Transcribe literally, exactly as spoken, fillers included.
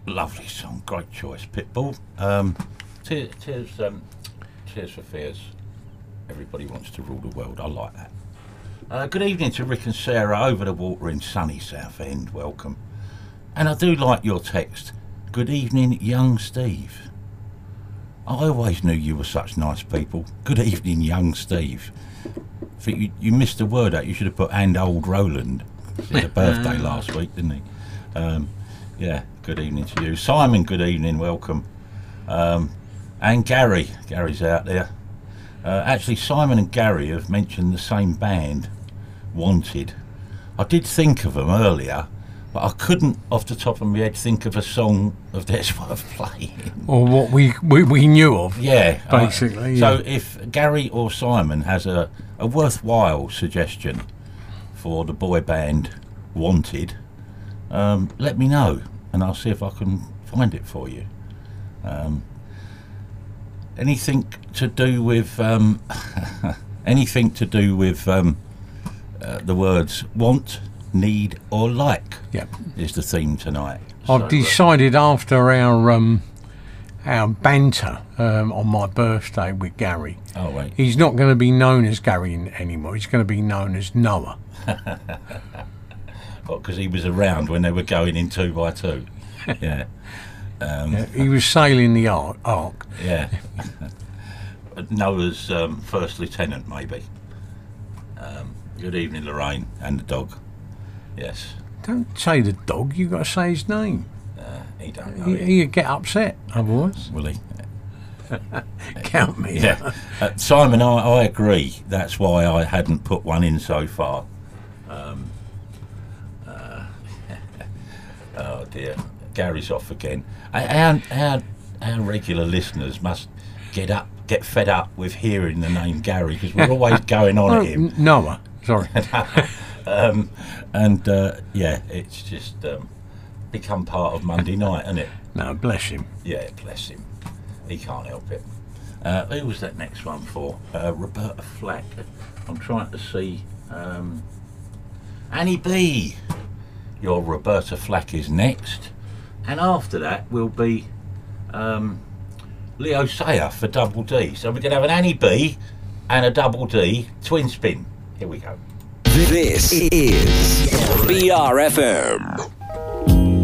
Lovely song, great choice, Pitbull. Um, tears, tears, um, tears for Fears. Everybody wants to rule the world. I like that. Uh, good evening to Rick and Sarah over the water in sunny Southend. Welcome. And I do like your text. Good evening, young Steve. I always knew you were such nice people. Good evening, young Steve. I think you, you missed a word out. You should have put and old Roland. He had a birthday last week, didn't he? Um, yeah, good evening to you. Simon, good evening, welcome. Um, and Gary. Gary's out there. Uh, actually, Simon and Gary have mentioned the same band, Wanted. I did think of them earlier, but I couldn't, off the top of my head, think of a song of theirs worth playing. Or what we, we, we knew of. Yeah. Basically. Uh, yeah. So if Gary or Simon has a, a worthwhile suggestion for the boy band Wanted, um, let me know and I'll see if I can find it for you. Um, anything to do with um, anything to do with um, uh, the words want, need or like. Yep. Is the theme tonight. I've So, uh, decided after our um, our banter um, on my birthday with Gary, oh wait, he's not going to be known as Gary n- anymore. He's going to be known as Noah. because he was around when they were going in two by two. Yeah. Um, Yeah, he was sailing the ark. ark. Yeah. Noah's um, first lieutenant, maybe. Um, good evening, Lorraine, and the dog. Yes. Don't say the dog. You've got to say his name. Uh, he don't know. He, it, he'd get upset otherwise. will he? Count me. Yeah. Uh, Simon, I, I agree. That's why I hadn't put one in so far. Um, uh, oh dear. Gary's off again. Our, our, our regular listeners must get up, get fed up with hearing the name Gary because we're always going on Oh, at him. N- Noah. Sorry. um, and uh, yeah, it's just um, become part of Monday night, isn't it? No, bless him. Yeah, bless him. He can't help it. Uh, who was that next one for? Uh, Roberta Flack. I'm trying to see. Um, Annie B. Your Roberta Flack is next. And after that will be um, Leo Sayer for Double D. So we're going to have an Annie B and a Double D twin spin. Here we go. This is B R F M.